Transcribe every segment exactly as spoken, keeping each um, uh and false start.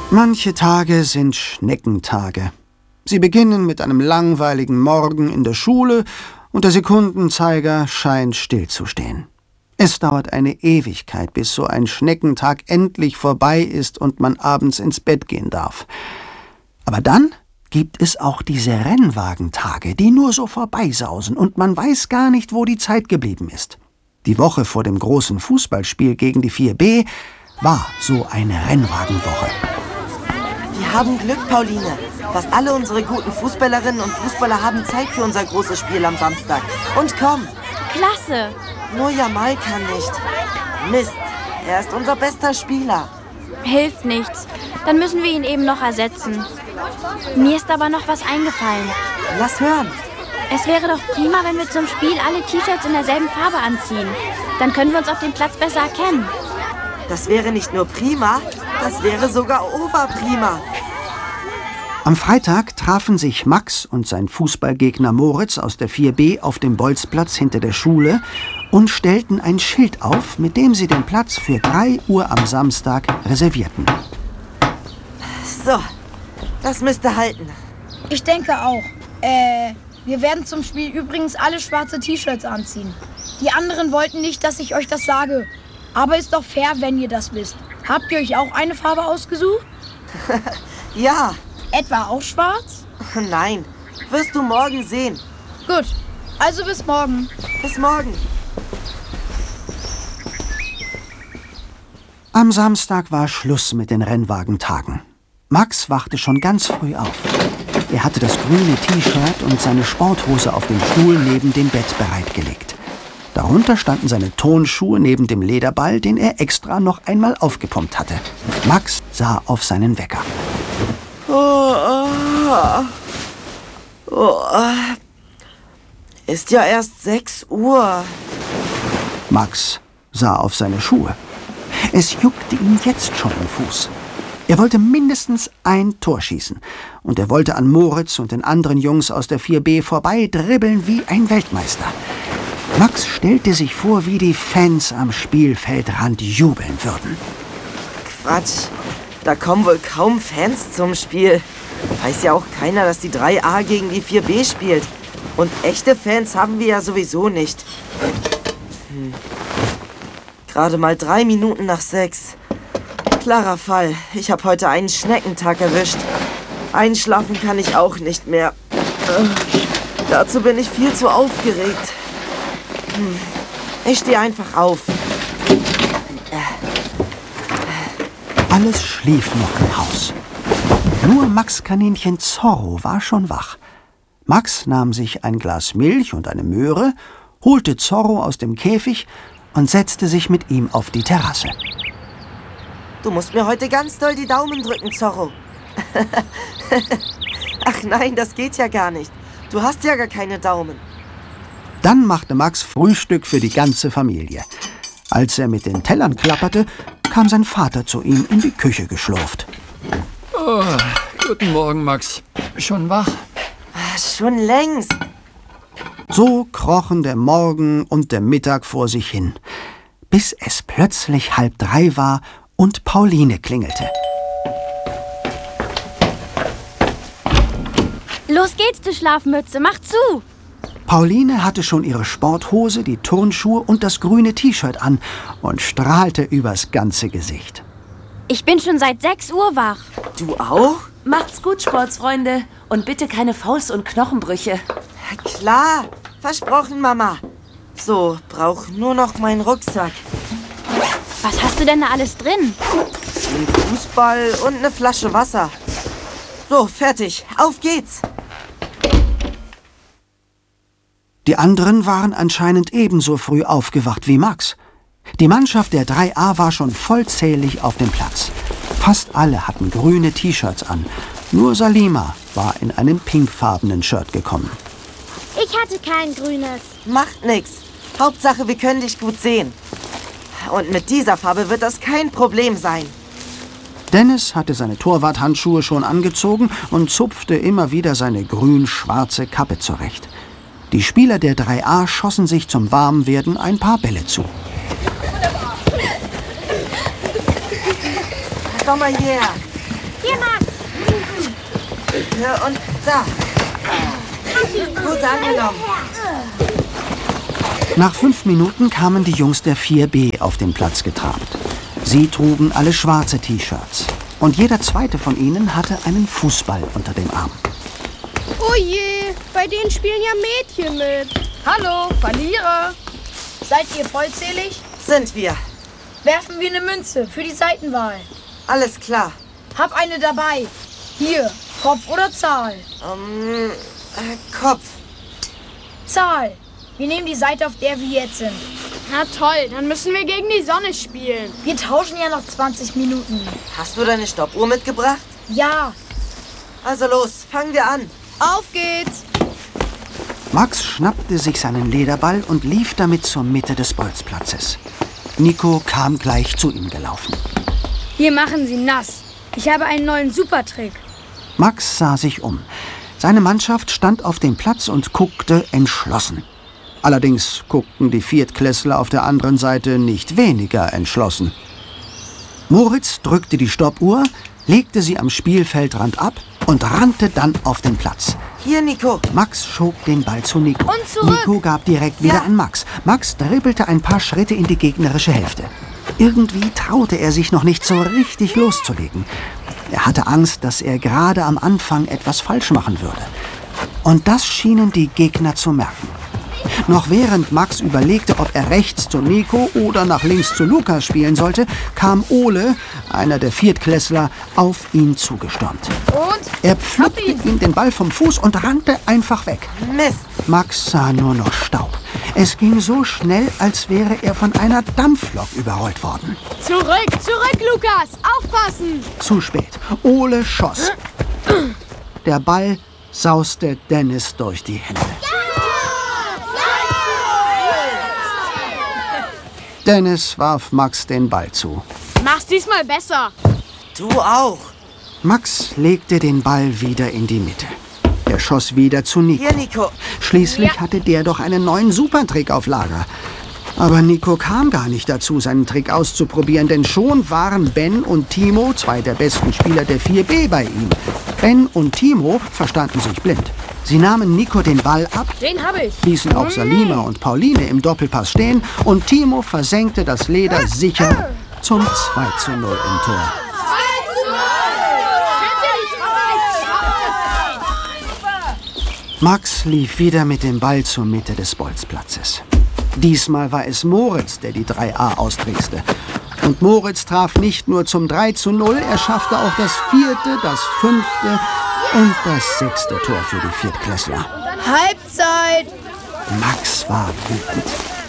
Manche Tage sind Schneckentage. Sie beginnen mit einem langweiligen Morgen in der Schule und der Sekundenzeiger scheint stillzustehen. Es dauert eine Ewigkeit, bis so ein Schneckentag endlich vorbei ist und man abends ins Bett gehen darf. Aber dann gibt es auch diese Rennwagentage, die nur so vorbeisausen und man weiß gar nicht, wo die Zeit geblieben ist. Die Woche vor dem großen Fußballspiel gegen die vier B war so eine Rennwagenwoche. Wir haben Glück, Pauline. Fast alle unsere guten Fußballerinnen und Fußballer haben Zeit für unser großes Spiel am Samstag. Und komm! Klasse! Nur Jamal kann nicht. Mist, er ist unser bester Spieler. Hilft nichts. Dann müssen wir ihn eben noch ersetzen. Mir ist aber noch was eingefallen. Lass hören. Es wäre doch prima, wenn wir zum Spiel alle T-Shirts in derselben Farbe anziehen. Dann können wir uns auf dem Platz besser erkennen. Das wäre nicht nur prima, das wäre sogar oberprima. Am Freitag trafen sich Max und sein Fußballgegner Moritz aus der vier B auf dem Bolzplatz hinter der Schule und stellten ein Schild auf, mit dem sie den Platz für drei Uhr am Samstag reservierten. So, das müsste halten. Ich denke auch. Äh, wir werden zum Spiel übrigens alle schwarze T-Shirts anziehen. Die anderen wollten nicht, dass ich euch das sage. Aber ist doch fair, wenn ihr das wisst. Habt ihr euch auch eine Farbe ausgesucht? Ja. Etwa auch schwarz? Nein, wirst du morgen sehen. Gut, also bis morgen. Bis morgen. Am Samstag war Schluss mit den Rennwagentagen. Max wachte schon ganz früh auf. Er hatte das grüne T-Shirt und seine Sporthose auf dem Stuhl neben dem Bett bereitgelegt. Darunter standen seine Tonschuhe neben dem Lederball, den er extra noch einmal aufgepumpt hatte. Max sah auf seinen Wecker. Oh, oh, oh. Ist ja erst sechs Uhr. Max sah auf seine Schuhe. Es juckte ihm jetzt schon im Fuß. Er wollte mindestens ein Tor schießen. Und er wollte an Moritz und den anderen Jungs aus der vier B vorbei dribbeln wie ein Weltmeister. Max stellte sich vor, wie die Fans am Spielfeldrand jubeln würden. Quatsch, da kommen wohl kaum Fans zum Spiel. Weiß ja auch keiner, dass die drei A gegen die vier B spielt. Und echte Fans haben wir ja sowieso nicht. Hm. Gerade mal drei Minuten nach sechs. Klarer Fall, ich habe heute einen Schneckentag erwischt. Einschlafen kann ich auch nicht mehr. Äh, dazu bin ich viel zu aufgeregt. Ich stehe einfach auf. Alles schlief noch im Haus. Nur Max-Kaninchen Zorro war schon wach. Max nahm sich ein Glas Milch und eine Möhre, holte Zorro aus dem Käfig und setzte sich mit ihm auf die Terrasse. Du musst mir heute ganz doll die Daumen drücken, Zorro. Ach nein, das geht ja gar nicht. Du hast ja gar keine Daumen. Dann machte Max Frühstück für die ganze Familie. Als er mit den Tellern klapperte, kam sein Vater zu ihm in die Küche geschlurft. Oh, guten Morgen, Max. Schon wach? Schon längst. So krochen der Morgen und der Mittag vor sich hin, bis es plötzlich halb drei war und Pauline klingelte. Los geht's, du Schlafmütze, mach zu! Pauline hatte schon ihre Sporthose, die Turnschuhe und das grüne T-Shirt an und strahlte übers ganze Gesicht. Ich bin schon seit sechs Uhr wach. Du auch? Macht's gut, Sportsfreunde. Und bitte keine Fouls und Knochenbrüche. Klar, versprochen, Mama. So, brauch nur noch meinen Rucksack. Was hast du denn da alles drin? Ein Fußball und eine Flasche Wasser. So, fertig. Auf geht's. Die anderen waren anscheinend ebenso früh aufgewacht wie Max. Die Mannschaft der drei A war schon vollzählig auf dem Platz. Fast alle hatten grüne T-Shirts an. Nur Salima war in einem pinkfarbenen Shirt gekommen. Ich hatte kein grünes. Macht nix. Hauptsache, wir können dich gut sehen. Und mit dieser Farbe wird das kein Problem sein. Dennis hatte seine Torwarthandschuhe schon angezogen und zupfte immer wieder seine grün-schwarze Kappe zurecht. Die Spieler der drei A schossen sich zum Warmwerden ein paar Bälle zu. Komm mal her. Hier, Max. Ja, und da. Gut angenommen. Nach fünf Minuten kamen die Jungs der vier B auf den Platz getrabt. Sie trugen alle schwarze T-Shirts. Und jeder zweite von ihnen hatte einen Fußball unter dem Arm. Oh je, bei denen spielen ja Mädchen mit. Hallo, Verlierer. Seid ihr vollzählig? Sind wir. Werfen wir eine Münze für die Seitenwahl. Alles klar. Hab eine dabei. Hier, Kopf oder Zahl? Ähm, äh, Kopf. Zahl. Wir nehmen die Seite, auf der wir jetzt sind. Na toll, dann müssen wir gegen die Sonne spielen. Wir tauschen ja noch zwanzig Minuten. Hast du deine Stoppuhr mitgebracht? Ja. Also los, fangen wir an. Auf geht's. Max schnappte sich seinen Lederball und lief damit zur Mitte des Bolzplatzes. Nico kam gleich zu ihm gelaufen. Hier machen Sie nass. Ich habe einen neuen Supertrick. Max sah sich um. Seine Mannschaft stand auf dem Platz und guckte entschlossen. Allerdings guckten die Viertklässler auf der anderen Seite nicht weniger entschlossen. Moritz drückte die Stoppuhr, legte sie am Spielfeldrand ab und rannte dann auf den Platz. Hier, Nico. Max schob den Ball zu Nico. Und zurück. Nico gab direkt wieder Ja. an Max. Max dribbelte ein paar Schritte in die gegnerische Hälfte. Irgendwie traute er sich noch nicht so richtig loszulegen. Er hatte Angst, dass er gerade am Anfang etwas falsch machen würde. Und das schienen die Gegner zu merken. Noch während Max überlegte, ob er rechts zu Nico oder nach links zu Lukas spielen sollte, kam Ole, einer der Viertklässler, auf ihn zugestürmt. Und? Er pflückte ihm den Ball vom Fuß und rannte einfach weg. Mist. Max sah nur noch Staub. Es ging so schnell, als wäre er von einer Dampflok überrollt worden. Zurück, zurück, Lukas. Aufpassen. Zu spät. Ole schoss. Der Ball sauste Dennis durch die Hände. Dennis warf Max den Ball zu. Mach's diesmal besser. Du auch. Max legte den Ball wieder in die Mitte. Er schoss wieder zu Nico. Hier, Nico. Schließlich Ja. hatte der doch einen neuen Supertrick auf Lager. Aber Nico kam gar nicht dazu, seinen Trick auszuprobieren, denn schon waren Ben und Timo, zwei der besten Spieler der vier B, bei ihm. Ben und Timo verstanden sich blind. Sie nahmen Nico den Ball ab, Den habe ich. ließen auch Salima und Pauline im Doppelpass stehen und Timo versenkte das Leder sicher zum zwei zu null im Tor. Max lief wieder mit dem Ball zur Mitte des Bolzplatzes. Diesmal war es Moritz, der die drei A austrickste. Und Moritz traf nicht nur zum drei zu null, er schaffte auch das vierte, das fünfte und das sechste Tor für die Viertklässler. Halbzeit. Max war wütend.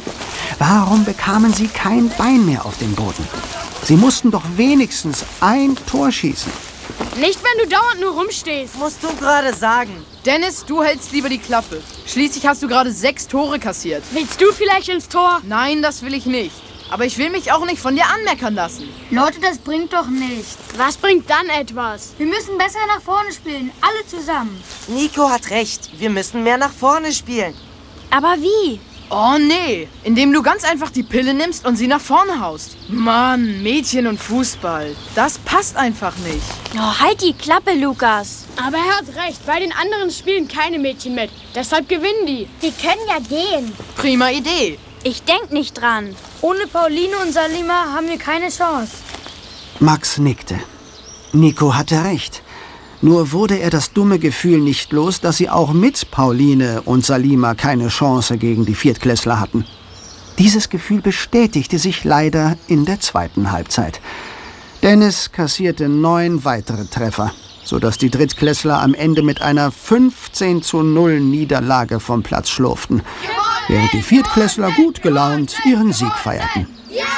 Warum bekamen sie kein Bein mehr auf den Boden? Sie mussten doch wenigstens ein Tor schießen. Nicht, wenn du dauernd nur rumstehst. Musst du gerade sagen. Dennis, du hältst lieber die Klappe. Schließlich hast du gerade sechs Tore kassiert. Willst du vielleicht ins Tor? Nein, das will ich nicht. Aber ich will mich auch nicht von dir anmeckern lassen. Leute, das bringt doch nichts. Was bringt dann etwas? Wir müssen besser nach vorne spielen, alle zusammen. Nico hat recht. Wir müssen mehr nach vorne spielen. Aber wie? Oh nee, indem du ganz einfach die Pille nimmst und sie nach vorne haust. Mann, Mädchen und Fußball, das passt einfach nicht. Oh, halt die Klappe, Lukas. Aber er hat recht. Bei den anderen spielen keine Mädchen mit. Deshalb gewinnen die. Die können ja gehen. Prima Idee. Ich denk nicht dran. Ohne Pauline und Salima haben wir keine Chance. Max nickte. Nico hatte recht. Nur wurde er das dumme Gefühl nicht los, dass sie auch mit Pauline und Salima keine Chance gegen die Viertklässler hatten. Dieses Gefühl bestätigte sich leider in der zweiten Halbzeit. Dennis kassierte neun weitere Treffer, sodass die Drittklässler am Ende mit einer fünfzehn zu null Niederlage vom Platz schlurften, während die Viertklässler gut gelaunt ihren Sieg feierten.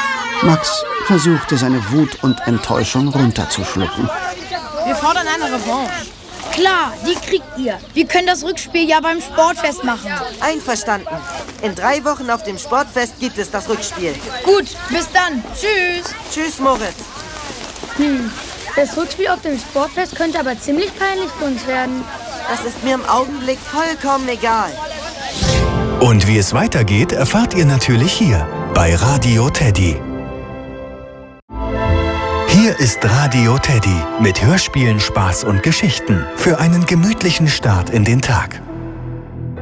Max versuchte seine Wut und Enttäuschung runterzuschlucken. Wir fordern eine Revanche. Klar, die kriegt ihr. Wir können das Rückspiel ja beim Sportfest machen. Einverstanden. In drei Wochen auf dem Sportfest gibt es das Rückspiel. Gut, bis dann. Tschüss. Tschüss, Moritz. Hm, das Rückspiel auf dem Sportfest könnte aber ziemlich peinlich für uns werden. Das ist mir im Augenblick vollkommen egal. Und wie es weitergeht, erfahrt ihr natürlich hier bei Radio Teddy. Hier ist Radio Teddy mit Hörspielen, Spaß und Geschichten für einen gemütlichen Start in den Tag.